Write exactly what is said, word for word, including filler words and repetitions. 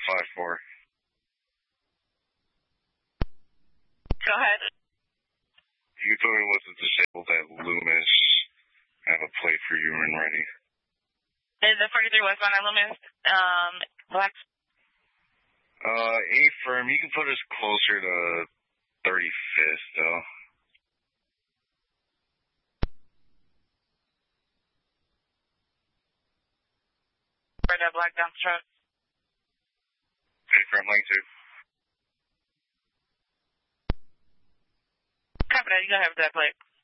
five four. Go ahead. You can tell me what's disabled at Loomis. I have a plate for you when ready. Is the forty-three westbound at Loomis, um, black? Uh, A-firm, you can put us closer to thirty-fifth, though. For that black dump truck. A-firm, lane two. Copy that, you go ahead with that plate.